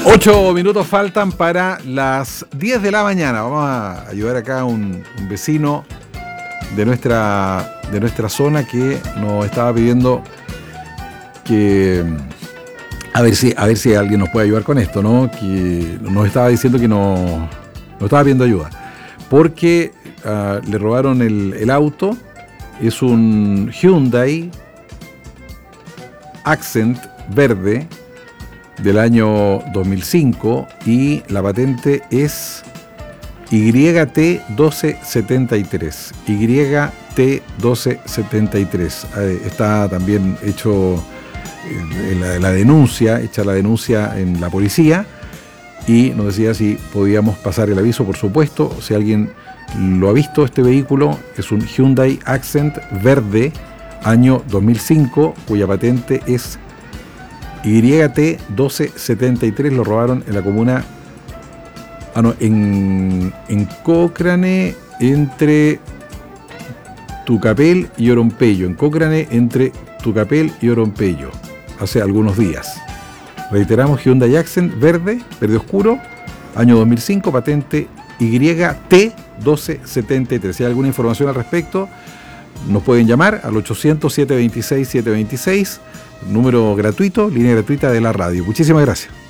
8 minutos faltan para las 10 de la mañana. Vamos a ayudar acá a un vecino de nuestra zona que nos estaba pidiendo que a ver si alguien nos puede ayudar con esto, ¿no? Que nos estaba diciendo que nos estaba pidiendo ayuda porque le robaron el auto. Es un Hyundai Accent verde del año 2005 y la patente es YT1273. YT1273. Está también hecho la denuncia en la policía y nos decía si podíamos pasar el aviso, por supuesto. Si alguien lo ha visto, este vehículo es un Hyundai Accent verde año 2005 cuya patente es YT1273. Lo robaron en la comuna en Cochrane entre Tucapel y Orompello. En Cochrane entre Tucapel y Orompello hace algunos días. Reiteramos, Hyundai Accent verde oscuro año 2005, patente YT1273. Si hay alguna información al respecto, nos pueden llamar al 800-726-726, número gratuito, línea gratuita de la radio. Muchísimas gracias.